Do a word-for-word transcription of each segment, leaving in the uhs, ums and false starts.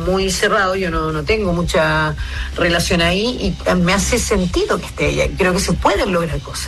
muy cerrado, yo no, no tengo mucha relación ahí y me hace sentido que esté ella. Creo que se pueden lograr cosas.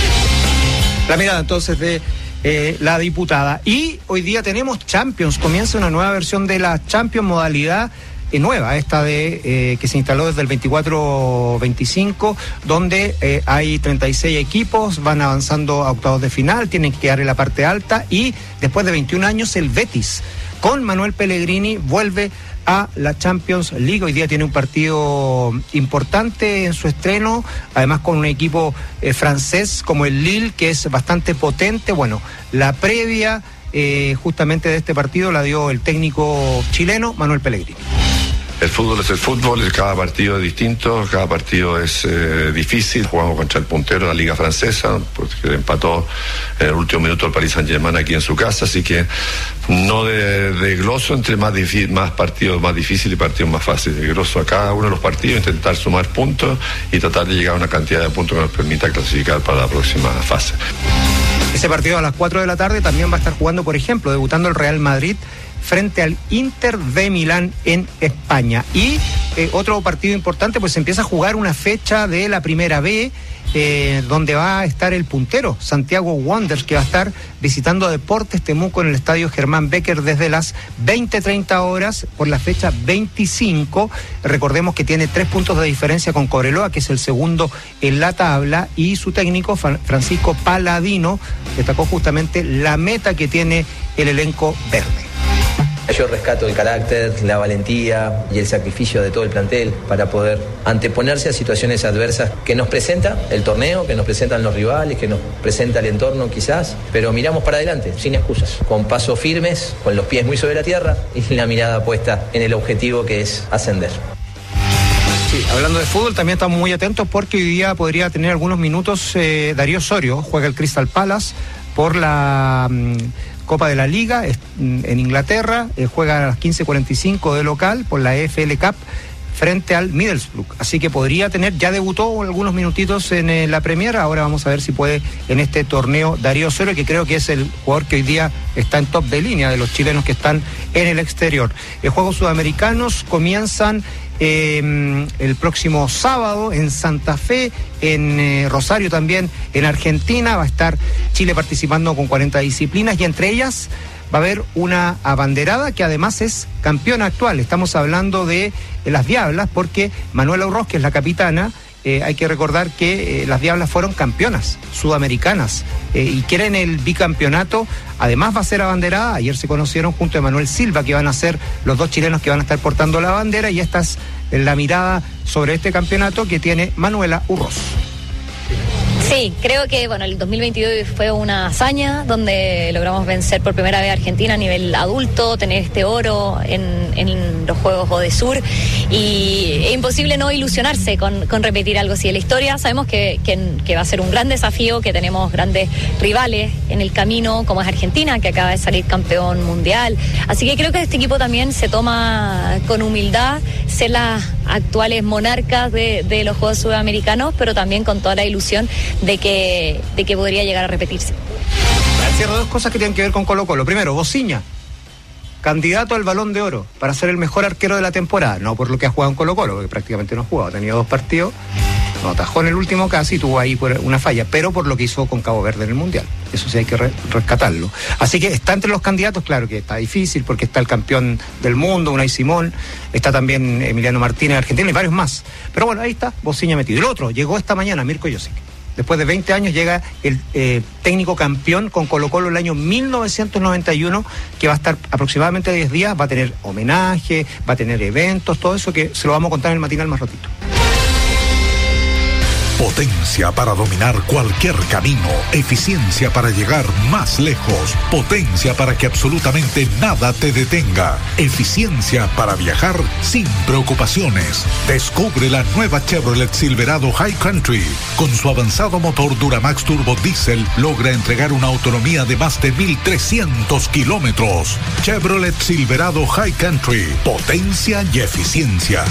La mirada entonces de eh, la diputada. Y hoy día tenemos Champions, comienza una nueva versión de la Champions, modalidad eh, nueva, esta de eh, que se instaló desde el veinticuatro veinticinco, donde eh, hay treinta y seis equipos, van avanzando a octavos de final, tienen que quedar en la parte alta y después de veintiún años el Betis, con Manuel Pellegrini, vuelve a la Champions League. Hoy día tiene un partido importante en su estreno, además con un equipo eh, francés como el Lille, que es bastante potente. Bueno, la previa eh, justamente de este partido la dio el técnico chileno Manuel Pellegrini. El fútbol es el fútbol, cada partido es distinto, cada partido es eh, difícil. Jugamos contra el puntero de la Liga Francesa, porque empató en el último minuto el Paris Saint-Germain aquí en su casa, así que no de, de gloso entre más, difi- más partidos más difíciles y partidos más fáciles. De gloso a cada uno de los partidos, intentar sumar puntos y tratar de llegar a una cantidad de puntos que nos permita clasificar para la próxima fase. Ese partido a las cuatro de la tarde también va a estar jugando, por ejemplo, debutando el Real Madrid frente al Inter de Milán en España. Y eh, otro partido importante, pues se empieza a jugar una fecha de la Primera B, eh, donde va a estar el puntero, Santiago Wanderers, que va a estar visitando a Deportes Temuco en el estadio Germán Becker desde las veinte treinta horas por la fecha veinticinco. Recordemos que tiene tres puntos de diferencia con Cobreloa, que es el segundo en la tabla, y su técnico, Francisco Paladino, destacó justamente la meta que tiene el elenco verde. Yo rescato el carácter, la valentía y el sacrificio de todo el plantel para poder anteponerse a situaciones adversas que nos presenta el torneo, que nos presentan los rivales, que nos presenta el entorno quizás, pero miramos para adelante, sin excusas, con pasos firmes, con los pies muy sobre la tierra y la mirada puesta en el objetivo que es ascender. Sí, hablando de fútbol, también estamos muy atentos porque hoy día podría tener algunos minutos eh, Darío Osorio, juega el Crystal Palace por la mm, Copa de la Liga en Inglaterra, eh, juega a las quince cuarenta y cinco de local por la E F L Cup frente al Middlesbrough, así que podría tener, ya debutó algunos minutitos en eh, la Premier, ahora vamos a ver si puede en este torneo Darío Osorio, que creo que es el jugador que hoy día está en top de línea de los chilenos que están en el exterior. Los Juegos Sudamericanos comienzan Eh, el próximo sábado en Santa Fe, en eh, Rosario también, en Argentina. Va a estar Chile participando con cuarenta disciplinas y entre ellas va a haber una abanderada que además es campeona actual. Estamos hablando de, de las Diablas, porque Manuela Urroz, que es la capitana, Eh, hay que recordar que eh, las Diablas fueron campeonas sudamericanas eh, y quieren el bicampeonato. Además va a ser abanderada, ayer se conocieron junto a Manuel Silva, que van a ser los dos chilenos que van a estar portando la bandera, y esta es la mirada sobre este campeonato que tiene Manuela Urroz. Sí, creo que bueno, el dos mil veintidós fue una hazaña donde logramos vencer por primera vez a Argentina a nivel adulto, tener este oro en, en los Juegos Odesur, y es imposible no ilusionarse con, con repetir algo así de la historia. Sabemos que, que, que va a ser un gran desafío, que tenemos grandes rivales en el camino, como es Argentina, que acaba de salir campeón mundial, así que creo que este equipo también se toma con humildad ser las actuales monarcas de, de los Juegos Sudamericanos, pero también con toda la ilusión de que, de que podría llegar a repetirse. Cierro dos cosas que tienen que ver con Colo Colo. Primero, Bociña, candidato al Balón de Oro para ser el mejor arquero de la temporada, no por lo que ha jugado en Colo Colo, porque prácticamente no ha jugado, ha tenido dos partidos, no atajó en el último casi, tuvo ahí una falla, pero por lo que hizo con Cabo Verde en el Mundial, eso sí hay que re- rescatarlo. Así que está entre los candidatos, claro que está difícil porque está el campeón del mundo, Unai Simón, está también Emiliano Martínez, argentino, y varios más, pero bueno, ahí está Bociña metido. El otro, llegó esta mañana Mirko Josic. Después de veinte años llega el eh, técnico campeón con Colo Colo el año mil novecientos noventa y uno, que va a estar aproximadamente diez días, va a tener homenaje, va a tener eventos, todo eso que se lo vamos a contar en el matinal más ratito. Potencia para dominar cualquier camino, eficiencia para llegar más lejos, potencia para que absolutamente nada te detenga, eficiencia para viajar sin preocupaciones. Descubre la nueva Chevrolet Silverado High Country. Con su avanzado motor Duramax Turbo Diesel logra entregar una autonomía de más de mil trescientos kilómetros. Chevrolet Silverado High Country, potencia y eficiencia.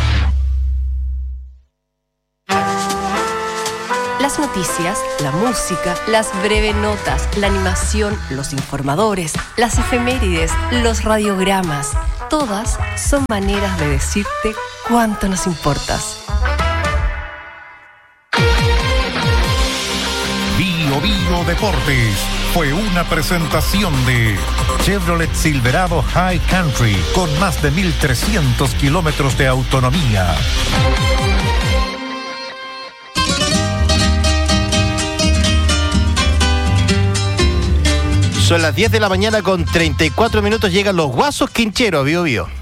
Las noticias, la música, las breves notas, la animación, los informadores, las efemérides, los radiogramas. Todas son maneras de decirte cuánto nos importas. Bio Bio Deportes fue una presentación de Chevrolet Silverado High Country con más de mil trescientos kilómetros de autonomía. Son las diez de la mañana con treinta y cuatro minutos, llegan los Guasos Quincheros, Bio Bio.